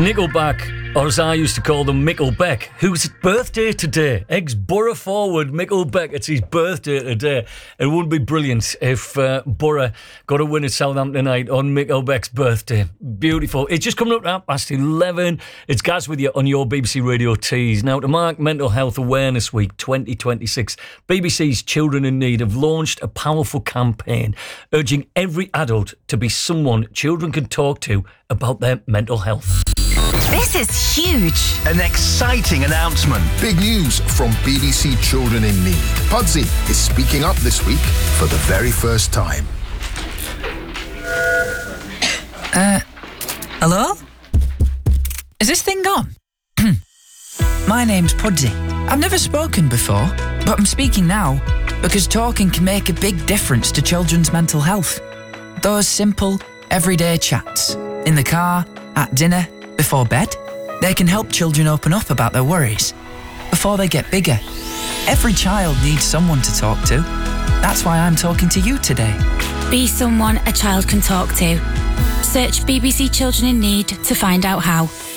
Nickelback, or as I used to call them, Micklebeck, whose birthday today. Ex-Borough forward Micklebeck, it's his birthday today. It would be brilliant if Borough got a win at Southampton tonight on Micklebeck's birthday. Beautiful. It's just coming up at 11:30. It's Gaz with you on your BBC Radio Tees. Now, to mark Mental Health Awareness Week 2026, BBC's Children in Need have launched a powerful campaign urging every adult to be someone children can talk to about their mental health. This is huge. An exciting announcement. Big news from BBC Children in Need. Pudsey is speaking up this week for the very first time. Hello? Is this thing on? My name's Pudsey. I've never spoken before, but I'm speaking now because talking can make a big difference to children's mental health. Those simple, everyday chats, in the car, at dinner, before bed, they can help children open up about their worries before they get bigger. Every child needs someone to talk to. That's why I'm talking to you today. Be someone a child can talk to. Search BBC Children in Need to find out how.